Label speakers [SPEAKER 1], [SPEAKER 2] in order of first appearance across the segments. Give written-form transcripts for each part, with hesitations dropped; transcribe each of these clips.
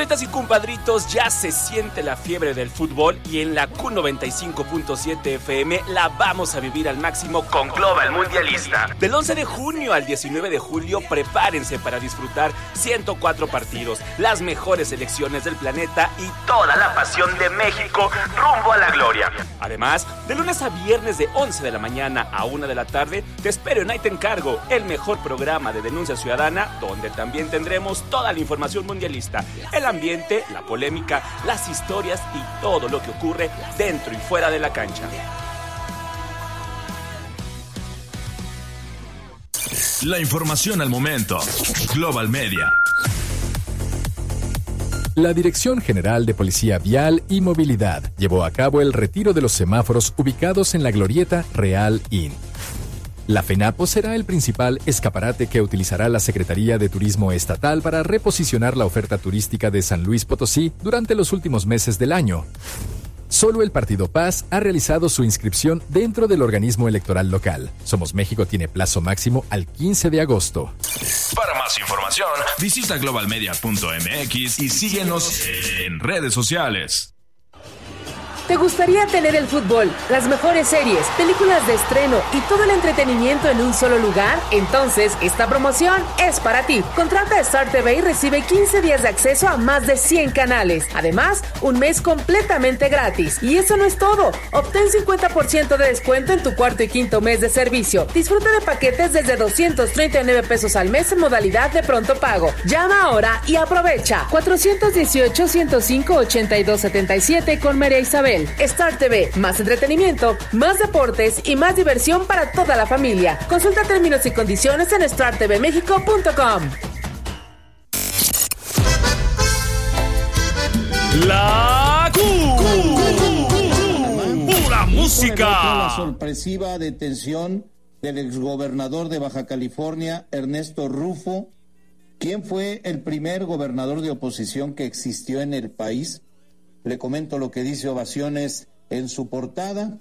[SPEAKER 1] Compadritas y compadritos, ya se siente la fiebre del fútbol y en la Q95.7 FM la vamos a vivir al máximo con Global Mundialista. Del 11 de junio al 19 de julio, prepárense para disfrutar 104 partidos, las mejores selecciones del planeta y toda la pasión de México rumbo a la gloria. Además, de lunes a viernes de 11 de la mañana a 1 de la tarde, te espero en Ahí Te Encargo, el mejor programa de denuncia ciudadana, donde también tendremos toda la información mundialista, el ambiente, la polémica, las historias y todo lo que ocurre dentro y fuera de la cancha.
[SPEAKER 2] La información al momento. Global Media.
[SPEAKER 3] La Dirección General de Policía Vial y Movilidad llevó a cabo el retiro de los semáforos ubicados en la glorieta Real Inn. La FENAPO será el principal escaparate que utilizará la Secretaría de Turismo Estatal para reposicionar la oferta turística de San Luis Potosí durante los últimos meses del año. Solo el Partido Paz ha realizado su inscripción dentro del organismo electoral local. Somos México tiene plazo máximo al 15 de agosto.
[SPEAKER 2] Para más información, visita globalmedia.mx y síguenos en redes sociales.
[SPEAKER 4] ¿Te gustaría tener el fútbol, las mejores series, películas de estreno y todo el entretenimiento en un solo lugar? Entonces, esta promoción es para ti. Contrata Star TV y recibe 15 días de acceso a más de 100 canales. Además, un mes completamente gratis. Y eso no es todo. Obtén 50% de descuento en tu cuarto y quinto mes de servicio. Disfruta de paquetes desde 239 pesos al mes en modalidad de pronto pago. Llama ahora y aprovecha. 418-105-8277 con María Isabel. Star TV, más entretenimiento, más deportes y más diversión para toda la familia. Consulta términos y condiciones en startvmexico.com.
[SPEAKER 5] La pura música.
[SPEAKER 6] La sorpresiva detención del exgobernador de Baja California, Ernesto Rufo, quien fue el primer gobernador de oposición que existió en el país. Le comento lo que dice Ovaciones en su portada.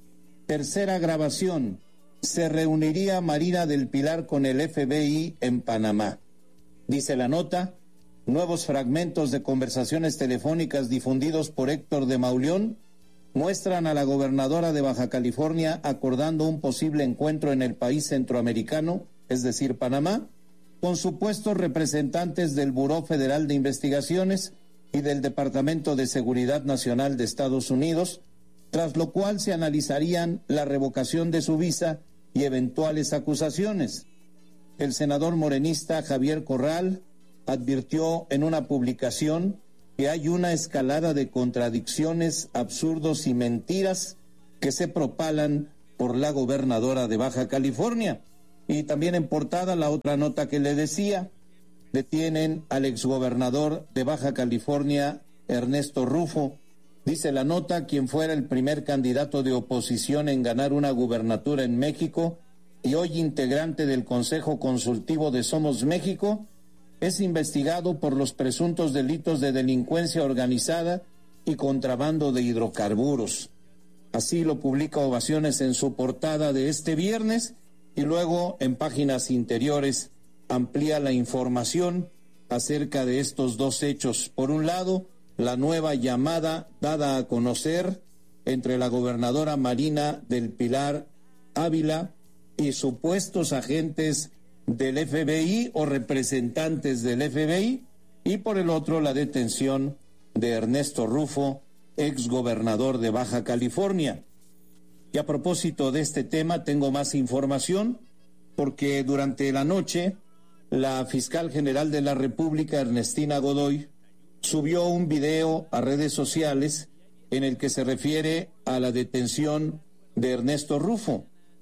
[SPEAKER 6] Tercera grabación. Se reuniría Marina del Pilar con el FBI en Panamá. Dice la nota, nuevos fragmentos de conversaciones telefónicas difundidos por Héctor de Mauleón muestran a la gobernadora de Baja California acordando un posible encuentro en el país centroamericano, es decir, Panamá, con supuestos representantes del Buró Federal de Investigaciones y del Departamento de Seguridad Nacional de Estados Unidos, tras lo cual se analizarían la revocación de su visa y eventuales acusaciones. El senador morenista Javier Corral advirtió en una publicación que hay una escalada de contradicciones, absurdos y mentiras que se propalan por la gobernadora de Baja California. Y también en portada la otra nota que le decía, detienen al exgobernador de Baja California, Ernesto Rufo. Dice la nota, quien fuera el primer candidato de oposición en ganar una gubernatura en México y hoy integrante del Consejo Consultivo de Somos México, es investigado por los presuntos delitos de delincuencia organizada y contrabando de hidrocarburos. Así lo publica Ovaciones en su portada de este viernes y luego en páginas interiores amplía la información acerca de estos dos hechos. Por un lado, la nueva llamada dada a conocer entre la gobernadora Marina del Pilar Ávila y supuestos agentes del FBI o representantes del FBI, y por el otro, la detención de Ernesto Rufo, exgobernador de Baja California. Y a propósito de este tema, tengo más información, porque durante la noche la fiscal general de la República, Ernestina Godoy, subió un video a redes sociales en el que se refiere a la detención de Ernesto Rufo.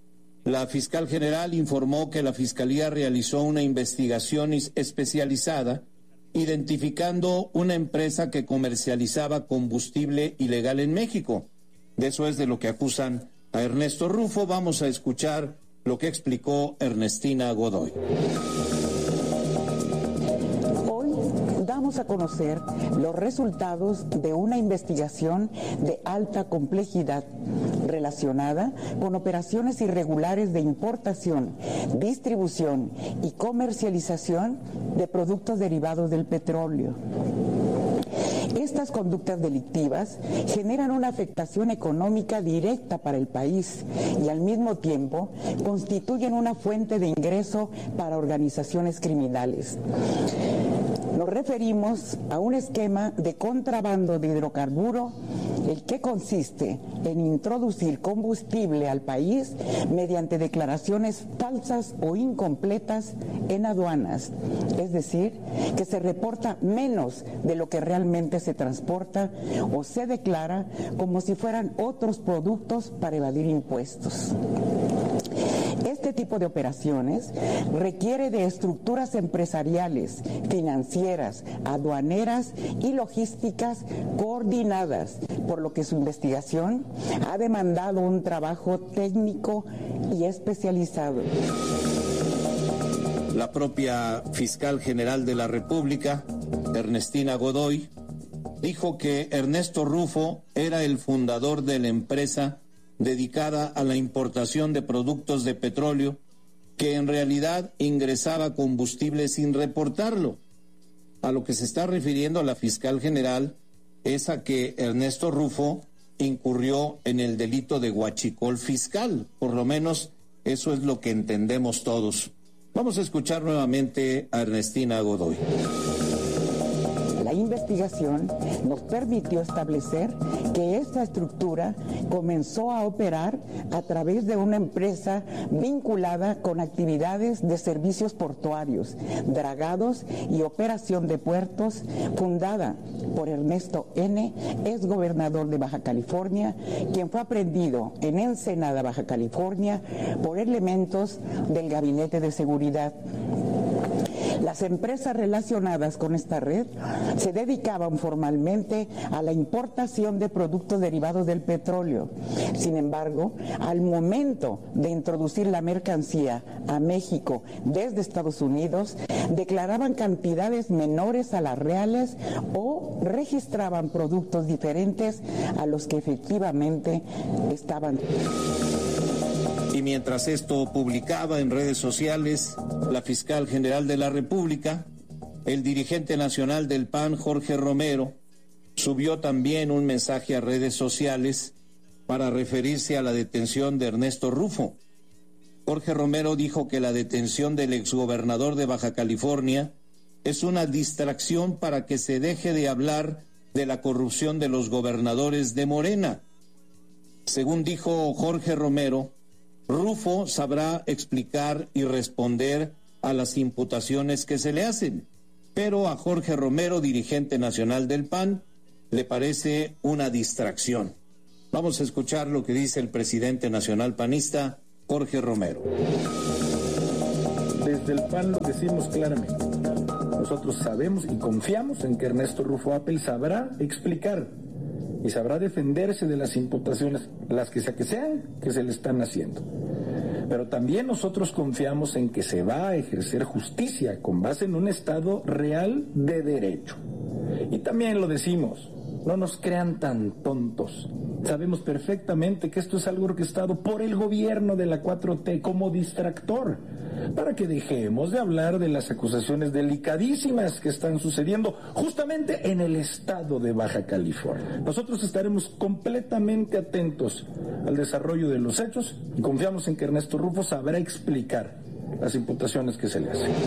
[SPEAKER 6] La fiscal general informó que la Fiscalía realizó una investigación especializada identificando una empresa que comercializaba combustible ilegal en México. De eso es de lo que acusan a Ernesto Rufo. Vamos a escuchar lo que explicó Ernestina Godoy.
[SPEAKER 7] Damos a conocer los resultados de una investigación de alta complejidad relacionada con operaciones irregulares de importación, distribución y comercialización de productos derivados del petróleo. Estas conductas delictivas generan una afectación económica directa para el país y al mismo tiempo constituyen una fuente de ingreso para organizaciones criminales. Nos referimos a un esquema de contrabando de hidrocarburo, el que consiste en introducir combustible al país mediante declaraciones falsas o incompletas en aduanas, es decir, que se reporta menos de lo que realmente se transporta o se declara como si fueran otros productos para evadir impuestos. Este tipo de operaciones requiere de estructuras empresariales, financieras, aduaneras y logísticas coordinadas, por lo que su investigación ha demandado un trabajo técnico y especializado.
[SPEAKER 6] La propia fiscal general de la República, Ernestina Godoy, dijo que Ernesto Rufo era el fundador de la empresa dedicada a la importación de productos de petróleo, que en realidad ingresaba combustible sin reportarlo. A lo que se está refiriendo la fiscal general es a que Ernesto Rufo incurrió en el delito de huachicol fiscal, por lo menos eso es lo que entendemos todos. Vamos a escuchar nuevamente a Ernestina Godoy.
[SPEAKER 7] La investigación nos permitió establecer que esta estructura comenzó a operar a través de una empresa vinculada con actividades de servicios portuarios, dragados y operación de puertos, fundada por Ernesto N., exgobernador de Baja California, quien fue aprehendido en Ensenada, Baja California, por elementos del Gabinete de Seguridad. Las empresas relacionadas con esta red se dedicaban formalmente a la importación de productos derivados del petróleo. Sin embargo, al momento de introducir la mercancía a México desde Estados Unidos, declaraban cantidades menores a las reales o registraban productos diferentes a los que efectivamente estaban.
[SPEAKER 6] Y mientras esto publicaba en redes sociales la fiscal general de la República, el dirigente nacional del PAN, Jorge Romero, subió también un mensaje a redes sociales para referirse a la detención de Ernesto Rufo. Jorge Romero dijo que la detención del exgobernador de Baja California es una distracción para que se deje de hablar de la corrupción de los gobernadores de Morena. Según dijo Jorge Romero, Rufo sabrá explicar y responder a las imputaciones que se le hacen, pero a Jorge Romero, dirigente nacional del PAN, le parece una distracción. Vamos a escuchar lo que dice el presidente nacional panista, Jorge Romero.
[SPEAKER 8] Desde el PAN lo decimos claramente. Nosotros sabemos y confiamos en que Ernesto Rufo Appel sabrá explicar y sabrá defenderse de las imputaciones, las que sean, que se le están haciendo. Pero también nosotros confiamos en que se va a ejercer justicia con base en un Estado real de derecho. Y también lo decimos, no nos crean tan tontos. Sabemos perfectamente que esto es algo orquestado por el gobierno de la 4T como distractor, para que dejemos de hablar de las acusaciones delicadísimas que están sucediendo justamente en el estado de Baja California. Nosotros estaremos completamente atentos al desarrollo de los hechos y confiamos en que Ernesto Rufo sabrá explicar las imputaciones que se le hacen.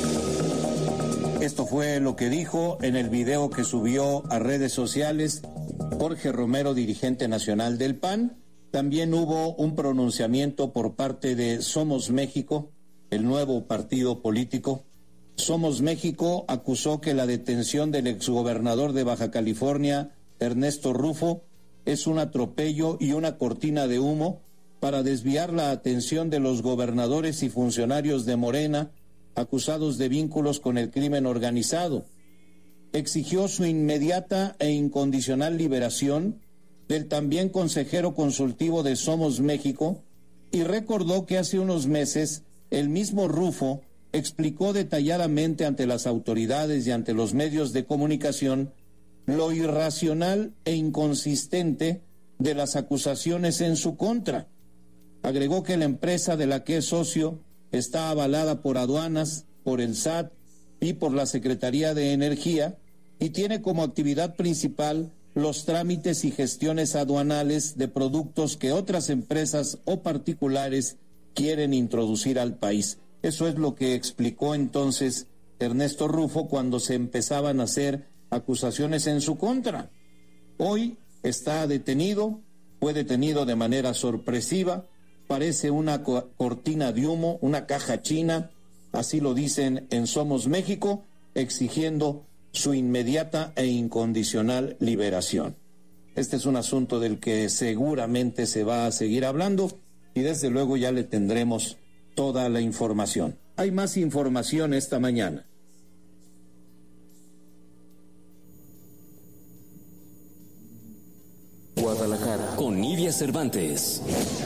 [SPEAKER 6] Esto fue lo que dijo en el video que subió a redes sociales Jorge Romero, dirigente nacional del PAN. También hubo un pronunciamiento por parte de Somos México, el nuevo partido político. Somos México acusó que la detención del exgobernador de Baja California, Ernesto Rufo, es un atropello y una cortina de humo para desviar la atención de los gobernadores y funcionarios de Morena acusados de vínculos con el crimen organizado. Exigió su inmediata e incondicional liberación del también consejero consultivo de Somos México y recordó que hace unos meses el mismo Rufo explicó detalladamente ante las autoridades y ante los medios de comunicación lo irracional e inconsistente de las acusaciones en su contra. Agregó que la empresa de la que es socio está avalada por aduanas, por el SAT y por la Secretaría de Energía y tiene como actividad principal los trámites y gestiones aduanales de productos que otras empresas o particulares quieren introducir al país. Eso es lo que explicó entonces Ernesto Rufo cuando se empezaban a hacer acusaciones en su contra. Hoy está detenido, fue detenido de manera sorpresiva, parece una cortina de humo, una caja china, así lo dicen en Somos México, exigiendo su inmediata e incondicional liberación. Este es un asunto del que seguramente se va a seguir hablando y desde luego ya le tendremos toda la información. Hay más información esta mañana.
[SPEAKER 9] Guadalajara, con Nidia Cervantes.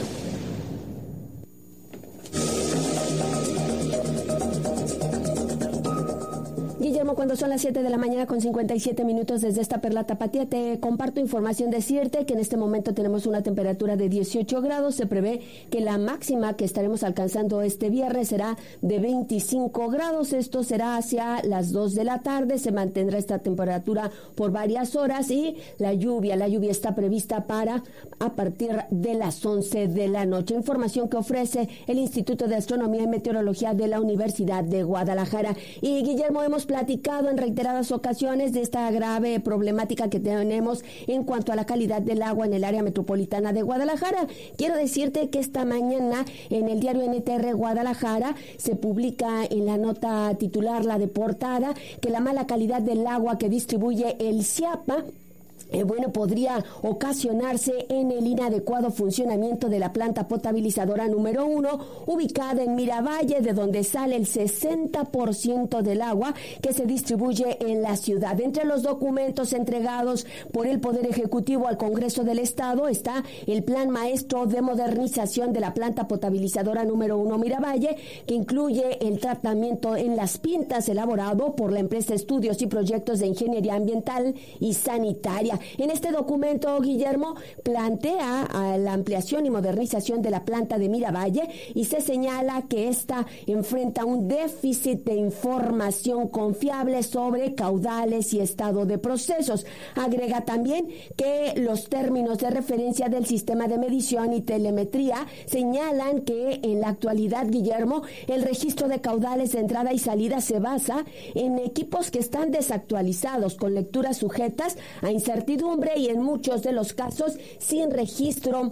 [SPEAKER 10] Guillermo, cuando son las 7 de la mañana con 57 minutos desde esta Perla Tapatía, te comparto información, decirte que en este momento tenemos una temperatura de 18 grados, se prevé que la máxima que estaremos alcanzando este viernes será de 25 grados, esto será hacia las 2 de la tarde, se mantendrá esta temperatura por varias horas y la lluvia está prevista para a partir de las 11 de la noche. Información que ofrece el Instituto de Astronomía y Meteorología de la Universidad de Guadalajara. Y Guillermo, hemos platicado en reiteradas ocasiones de esta grave problemática que tenemos en cuanto a la calidad del agua en el área metropolitana de Guadalajara. Quiero decirte que esta mañana en el diario NTR Guadalajara se publica en la nota titular, la de portada, que la mala calidad del agua que distribuye el CIAPA podría ocasionarse en el inadecuado funcionamiento de la planta potabilizadora número 1, ubicada en Miravalle, de donde sale el 60% del agua que se distribuye en la ciudad. Entre los documentos entregados por el Poder Ejecutivo al Congreso del Estado está el Plan Maestro de Modernización de la planta potabilizadora número 1 Miravalle, que incluye el tratamiento en Las Pintas elaborado por la empresa Estudios y Proyectos de Ingeniería Ambiental y Sanitaria. En este documento, Guillermo, plantea la ampliación y modernización de la planta de Miravalle y se señala que esta enfrenta un déficit de información confiable sobre caudales y estado de procesos. Agrega también que los términos de referencia del sistema de medición y telemetría señalan que en la actualidad, Guillermo, el registro de caudales de entrada y salida se basa en equipos que están desactualizados, con lecturas sujetas a incertidumbre y en muchos de los casos sin registro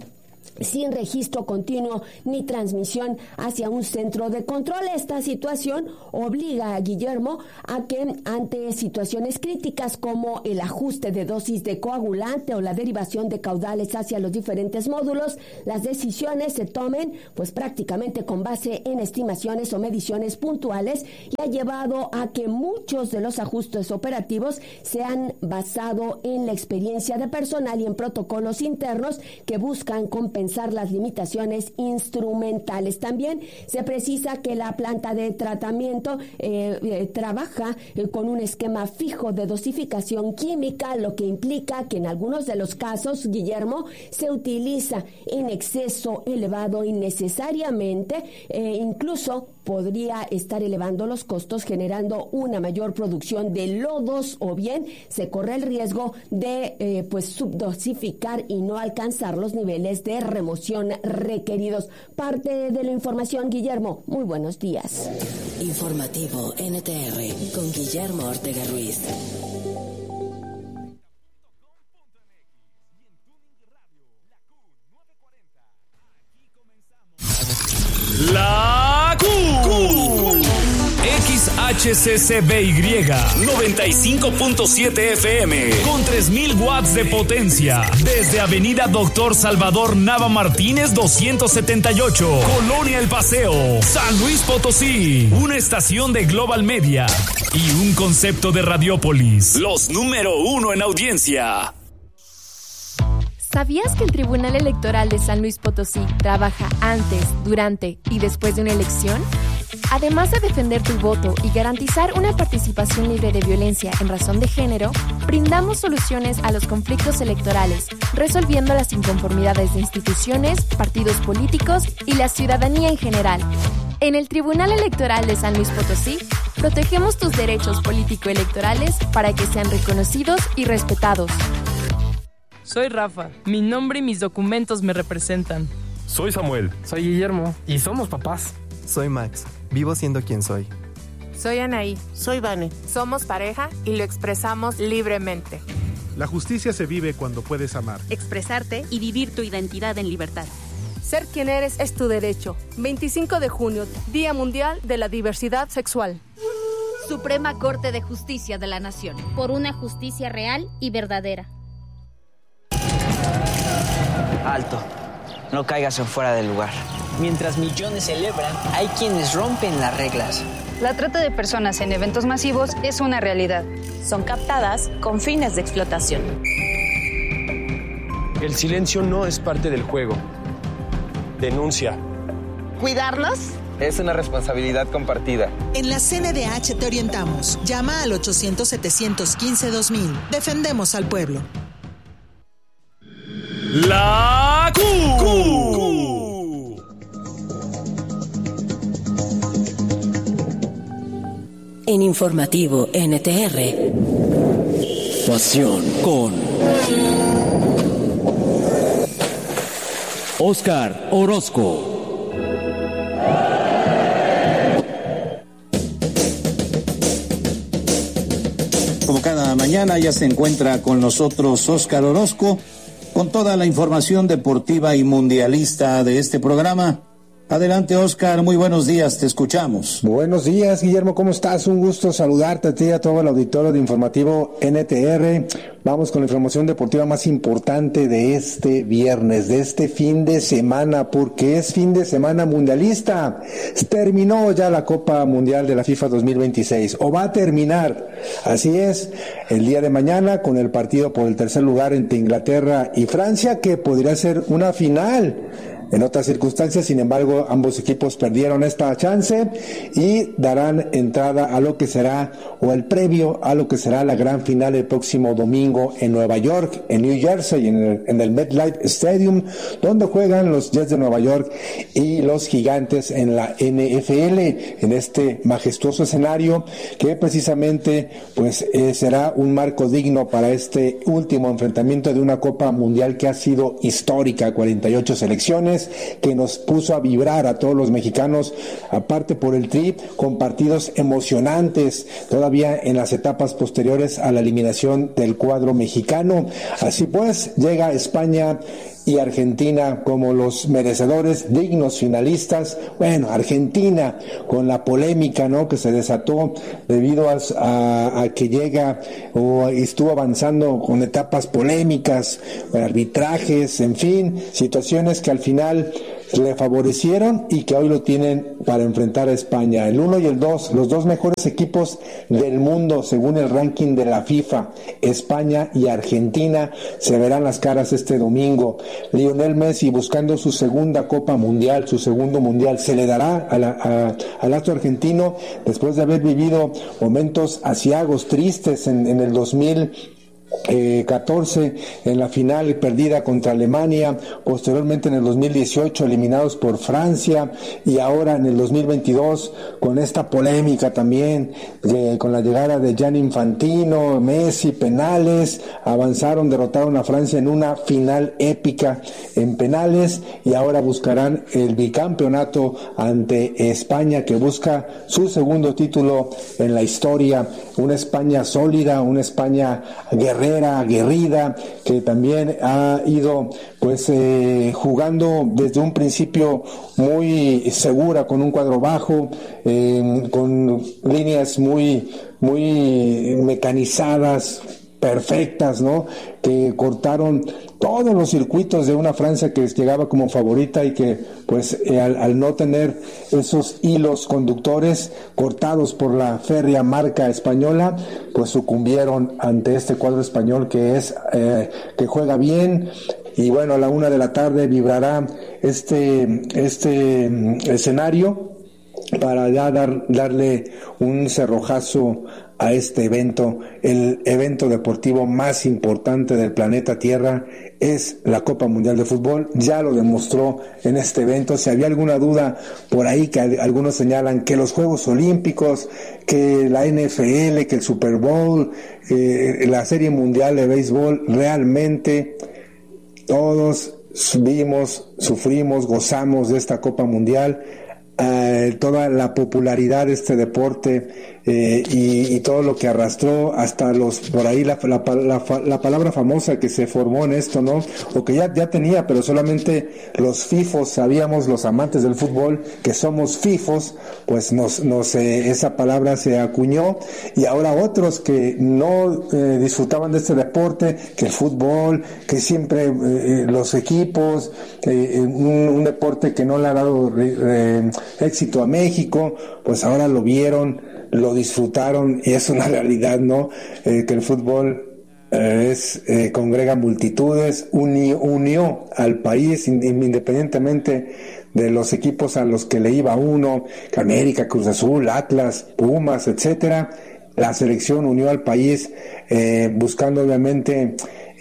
[SPEAKER 10] continuo ni transmisión hacia un centro de control. Esta situación obliga a Guillermo a que ante situaciones críticas como el ajuste de dosis de coagulante o la derivación de caudales hacia los diferentes módulos, las decisiones se tomen pues prácticamente con base en estimaciones o mediciones puntuales, y ha llevado a que muchos de los ajustes operativos se han basado en la experiencia de personal y en protocolos internos que buscan compensar las limitaciones instrumentales. También se precisa que la planta de tratamiento trabaja con un esquema fijo de dosificación química, lo que implica que en algunos de los casos, Guillermo, se utiliza en exceso elevado innecesariamente, incluso podría estar elevando los costos, generando una mayor producción de lodos, o bien se corre el riesgo de subdosificar y no alcanzar los niveles de remoción requeridos. Parte de la información, Guillermo. Muy buenos días.
[SPEAKER 9] Informativo NTR con Guillermo Ortega Ruiz.
[SPEAKER 5] La Q. XHCCBY 95.7 FM con 3000 watts de potencia desde Avenida Doctor Salvador Nava Martínez 278, Colonia El Paseo, San Luis Potosí. Una estación de Global Media y un concepto de Radiópolis, los número 1 en audiencia.
[SPEAKER 11] ¿Sabías que el Tribunal Electoral de San Luis Potosí trabaja antes, durante y después de una elección? Además de defender tu voto y garantizar una participación libre de violencia en razón de género, brindamos soluciones a los conflictos electorales, resolviendo las inconformidades de instituciones, partidos políticos y la ciudadanía en general. En el Tribunal Electoral de San Luis Potosí, protegemos tus derechos político-electorales para que sean reconocidos y respetados.
[SPEAKER 12] Soy Rafa. Mi nombre y mis documentos me representan.
[SPEAKER 13] Soy Samuel.
[SPEAKER 14] Soy Guillermo. Y somos papás.
[SPEAKER 15] Soy Max. Vivo siendo quien soy.
[SPEAKER 16] Soy Anaí.
[SPEAKER 17] Soy Vane.
[SPEAKER 16] Somos pareja y lo expresamos libremente.
[SPEAKER 18] La justicia se vive cuando puedes amar,
[SPEAKER 19] expresarte y vivir tu identidad en libertad.
[SPEAKER 20] Ser quien eres es tu derecho. 25 de junio, Día Mundial de la Diversidad Sexual.
[SPEAKER 21] Suprema Corte de Justicia de la Nación.
[SPEAKER 22] Por una justicia real y verdadera.
[SPEAKER 23] Alto. No caigas en fuera del lugar. Mientras millones celebran, hay quienes rompen las reglas.
[SPEAKER 24] La trata de personas en eventos masivos es una realidad.
[SPEAKER 25] Son captadas con fines de explotación.
[SPEAKER 26] El silencio no es parte del juego. Denuncia.
[SPEAKER 17] ¿Cuidarnos?
[SPEAKER 27] Es una responsabilidad compartida.
[SPEAKER 28] En la CNDH te orientamos. Llama al 800-715-2000. Defendemos al pueblo.
[SPEAKER 5] La Q.
[SPEAKER 9] En Informativo NTR.
[SPEAKER 5] Pasión con Oscar Orozco.
[SPEAKER 6] Como cada mañana ya se encuentra con nosotros Oscar Orozco con toda la información deportiva y mundialista de este programa. Adelante, Oscar, muy buenos días, te escuchamos.
[SPEAKER 29] Buenos días, Guillermo, ¿cómo estás? Un gusto saludarte a ti y a todo el auditorio de Informativo NTR. Vamos con la información deportiva más importante de este viernes, de este fin de semana, porque es fin de semana mundialista. Terminó ya la Copa Mundial de la FIFA 2026, o va a terminar. Así es, el día de mañana con el partido por el tercer lugar entre Inglaterra y Francia, que podría ser una final. En otras circunstancias, sin embargo, ambos equipos perdieron esta chance y darán entrada a lo que será, o el previo a lo que será la gran final el próximo domingo en Nueva York, en New Jersey, en el MetLife Stadium, donde juegan los Jets de Nueva York y los Gigantes en la NFL, en este majestuoso escenario que precisamente pues será un marco digno para este último enfrentamiento de una Copa Mundial que ha sido histórica, 48 selecciones, que nos puso a vibrar a todos los mexicanos, aparte por el Tri, con partidos emocionantes todavía en las etapas posteriores a la eliminación del cuadro mexicano. Así pues, llega España y Argentina como los merecedores, dignos finalistas. Bueno, Argentina con la polémica, ¿no?, que se desató debido a que llega o estuvo avanzando con etapas polémicas, arbitrajes, en fin, situaciones que al final le favorecieron y que hoy lo tienen para enfrentar a España. El 1 y el 2, los dos mejores equipos del mundo según el ranking de la FIFA, España y Argentina, se verán las caras este domingo. Lionel Messi buscando su segunda Copa Mundial, su segundo Mundial, se le dará al astro argentino después de haber vivido momentos aciagos, tristes en el 2014 en la final perdida contra Alemania, posteriormente en el 2018 eliminados por Francia, y ahora en el 2022 con esta polémica también con la llegada de Gianni Infantino, Messi, penales, avanzaron, derrotaron a Francia en una final épica en penales, y ahora buscarán el bicampeonato ante España, que busca su segundo título en la historia, una España sólida, una España aguerrida, que también ha ido pues jugando desde un principio muy segura, con un cuadro bajo, con líneas muy mecanizadas, perfectas, ¿no?, que cortaron todos los circuitos de una Francia que llegaba como favorita y que pues al no tener esos hilos conductores cortados por la férrea marca española, pues sucumbieron ante este cuadro español que juega bien. Y bueno, a la 1:00 p.m. vibrará este escenario para ya darle un cerrojazo a este evento, el evento deportivo más importante del planeta Tierra es la Copa Mundial de Fútbol. Ya lo demostró en este evento. Si había alguna duda por ahí, que algunos señalan que los Juegos Olímpicos, que la NFL, que el Super Bowl, la Serie Mundial de Béisbol, realmente todos vimos, sufrimos, gozamos de esta Copa Mundial. Toda la popularidad de este deporte y todo lo que arrastró hasta por ahí la palabra famosa que se formó en esto, ¿no? O que ya tenía, pero solamente los fifos sabíamos, los amantes del fútbol, que somos fifos, pues esa palabra se acuñó, y ahora otros que no disfrutaban de este deporte, que el fútbol, que siempre los equipos, un deporte que no le ha dado éxito a México, pues ahora lo vieron, lo disfrutaron, y es una realidad, ¿no? Que el fútbol congrega multitudes, unió al país independientemente de los equipos a los que le iba uno, América, Cruz Azul, Atlas, Pumas, etcétera. La selección unió al país buscando obviamente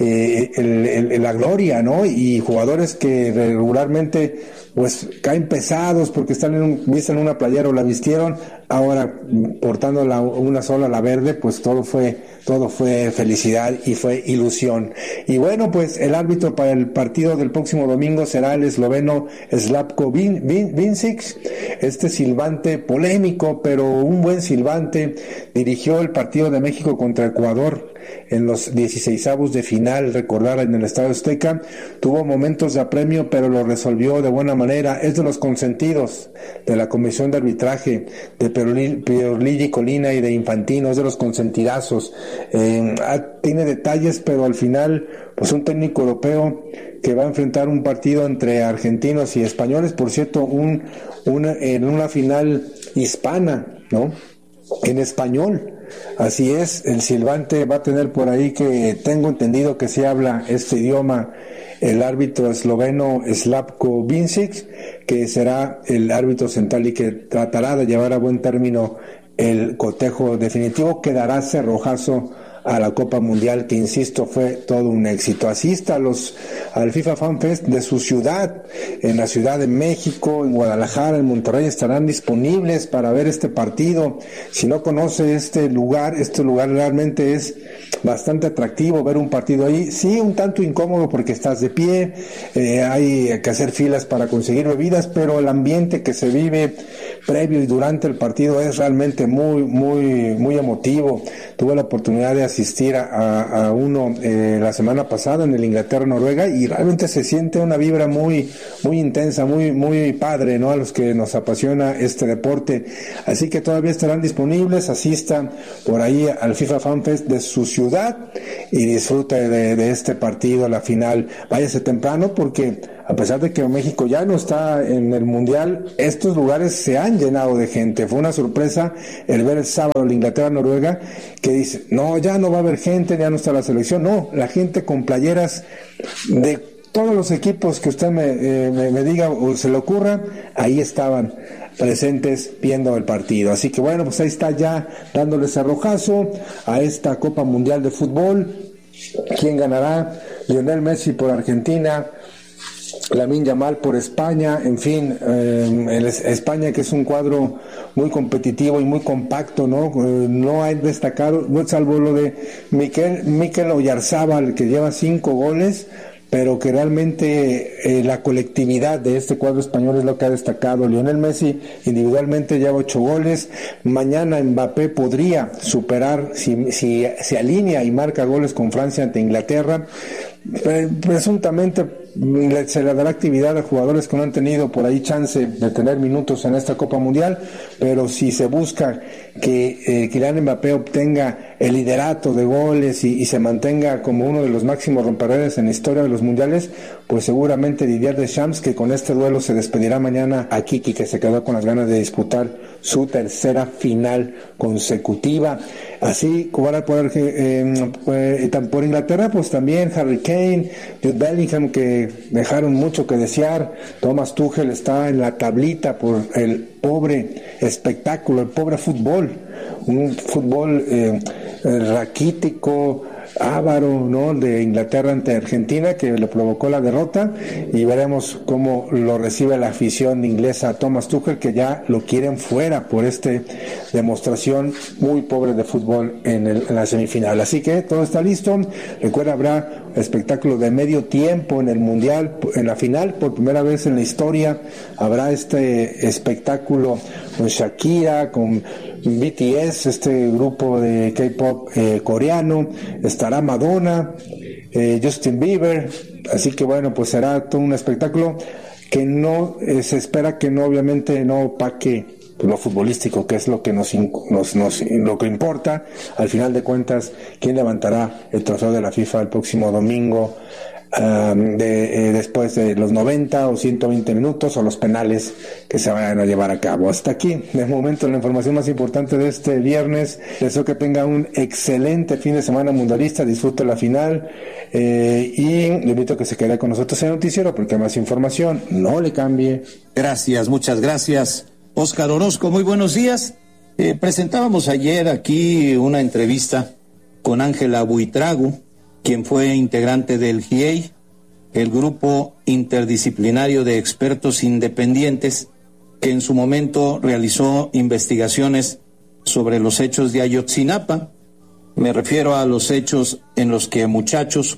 [SPEAKER 29] la gloria, ¿no? Y jugadores que regularmente pues caen pesados porque visten una playera o la vistieron, ahora portando una sola, la verde, pues todo fue felicidad y fue ilusión. Y bueno, pues el árbitro para el partido del próximo domingo será el esloveno Slavko Vincic, este silbante polémico, pero un buen silbante. Dirigió el partido de México contra Ecuador en los 16avos de final, recordar, en el Estadio Azteca. Tuvo momentos de apremio, pero lo resolvió de buena manera. Es de los consentidos de la Comisión de Arbitraje, de Pierluigi Collina y de Infantino, es de los consentidazos. Tiene detalles, pero al final, pues un técnico europeo que va a enfrentar un partido entre argentinos y españoles, por cierto, en una final hispana, ¿no? En español. Así es, el silbante va a tener por ahí, que tengo entendido que se habla este idioma, el árbitro esloveno Slavko Vincic, que será el árbitro central y que tratará de llevar a buen término el cotejo definitivo, que dará cerrojazo a la Copa Mundial, que insisto fue todo un éxito. Asista al FIFA Fan Fest de su ciudad, en la Ciudad de México, en Guadalajara, en Monterrey, estarán disponibles para ver este partido. Si no conoce este lugar realmente es bastante atractivo ver un partido ahí. Sí, un tanto incómodo porque estás de pie, hay que hacer filas para conseguir bebidas, pero el ambiente que se vive previo y durante el partido es realmente muy, muy, muy emotivo. Tuve la oportunidad de asistir a uno la semana pasada en el Inglaterra-Noruega, y realmente se siente una vibra muy, muy intensa, muy, muy padre, ¿no? A los que nos apasiona este deporte. Así que todavía estarán disponibles. Asistan por ahí al FIFA Fan Fest de su ciudad y disfrute de este partido, la final. Váyase temprano, porque a pesar de que México ya no está en el Mundial, estos lugares se han llenado de gente. Fue una sorpresa el ver el sábado la Inglaterra-Noruega, que dice, no, ya no va a haber gente, ya no está la selección. No, la gente con playeras de todos los equipos que usted me diga o se le ocurra, ahí estaban presentes viendo el partido. Así que bueno, pues ahí está ya dándole cerrojazo a esta Copa Mundial de Fútbol. ¿Quién ganará? Lionel Messi por Argentina, Lamine Yamal por España, en fin, España, que es un cuadro muy competitivo y muy compacto, ¿no? No hay destacado, salvo lo de Mikel Oyarzabal, que lleva 5 goles, pero que realmente la colectividad de este cuadro español es lo que ha destacado. Lionel Messi individualmente lleva 8 goles. Mañana Mbappé podría superar, si se alinea y marca goles con Francia ante Inglaterra. Presuntamente se le dará actividad a jugadores que no han tenido por ahí chance de tener minutos en esta Copa Mundial, pero si se busca que Kylian Mbappé obtenga el liderato de goles y se mantenga como uno de los máximos romperedes en la historia de los mundiales, pues seguramente Didier Deschamps, que con este duelo se despedirá mañana a Kiki, que se quedó con las ganas de disputar su tercera final consecutiva. Así como por Inglaterra, pues también Harry Kane, Jude Bellingham, que dejaron mucho que desear. Thomas Tuchel está en la tablita por el pobre espectáculo, el pobre fútbol, un fútbol raquítico, avaro, ¿no?, de Inglaterra ante Argentina, que le provocó la derrota, y veremos cómo lo recibe la afición inglesa a Thomas Tuchel, que ya lo quieren fuera por demostración muy pobre de fútbol en la semifinal. Así que todo está listo. Recuerda, habrá espectáculo de medio tiempo en el Mundial, en la final, por primera vez en la historia habrá este espectáculo con Shakira, con BTS, este grupo de K-pop coreano, estará Madonna, Justin Bieber, así que bueno, pues será todo un espectáculo que no se espera que no, obviamente no opaque lo futbolístico, que es lo que lo que importa. Al final de cuentas, ¿quién levantará el trofeo de la FIFA el próximo domingo? Después de los 90 o 120 minutos o los penales que se vayan a llevar a cabo. Hasta aquí, de momento, la información más importante de este viernes. Deseo que tenga un excelente fin de semana mundialista, disfrute la final, y le invito a que se quede con nosotros en el noticiero porque hay más información. No le cambie.
[SPEAKER 6] Gracias, muchas gracias, Óscar Orozco. Muy buenos días. Presentábamos ayer aquí una entrevista con Ángela Buitrago, quien fue integrante del GIEI, el grupo interdisciplinario de expertos independientes que en su momento realizó investigaciones sobre los hechos de Ayotzinapa. Me refiero a los hechos en los que muchachos,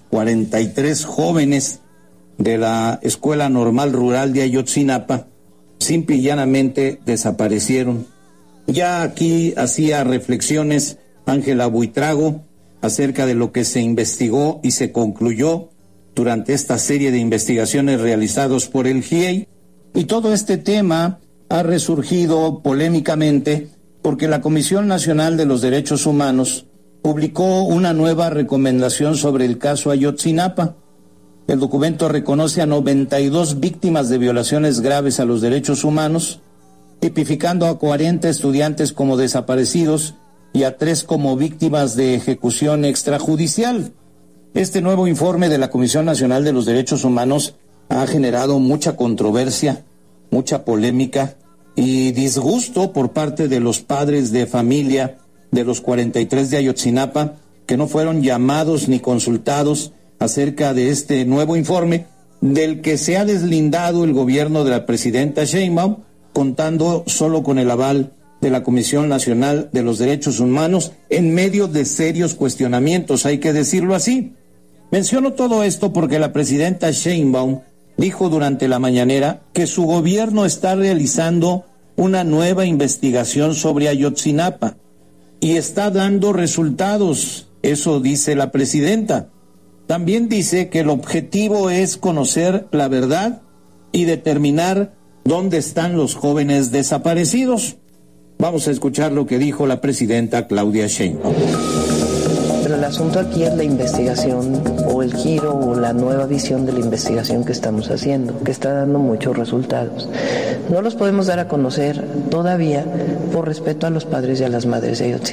[SPEAKER 6] 43 jóvenes de la Escuela Normal Rural de Ayotzinapa, simple y llanamente desaparecieron. Ya aquí hacía reflexiones Ángela Buitrago acerca de lo que se investigó y se concluyó durante esta serie de investigaciones realizados por el GIEI. Y todo este tema ha resurgido polémicamente porque la Comisión Nacional de los Derechos Humanos publicó una nueva recomendación sobre el caso Ayotzinapa. El documento reconoce a 92 víctimas de violaciones graves a los derechos humanos, tipificando a 40 estudiantes como desaparecidos y a 3 como víctimas de ejecución extrajudicial. Este nuevo informe de la Comisión Nacional de los Derechos Humanos ha generado mucha controversia, mucha polémica y disgusto por parte de los padres de familia de los 43 de Ayotzinapa, que no fueron llamados ni consultados acerca de este nuevo informe, del que se ha deslindado el gobierno de la presidenta Sheinbaum, contando solo con el aval de la Comisión Nacional de los Derechos Humanos en medio de serios cuestionamientos, hay que decirlo así. Menciono todo esto porque la presidenta Sheinbaum dijo durante la mañanera que su gobierno está realizando una nueva investigación sobre Ayotzinapa y está dando resultados, eso dice la presidenta. También dice que el objetivo es conocer la verdad y determinar dónde están los jóvenes desaparecidos. Vamos a escuchar lo que dijo la presidenta Claudia Sheinbaum.
[SPEAKER 1] Pero el asunto aquí es la investigación o el giro o la nueva visión de la investigación que estamos haciendo, que está dando muchos resultados. No los podemos dar a conocer todavía por respeto a los padres y a las madres de Ayotzinapa.